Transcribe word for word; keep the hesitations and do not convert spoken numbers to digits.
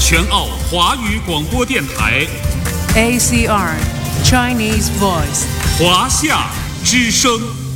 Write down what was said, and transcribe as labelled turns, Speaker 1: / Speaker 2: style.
Speaker 1: 全澳华语广播电台
Speaker 2: A C R Chinese Voice
Speaker 1: 华夏之声。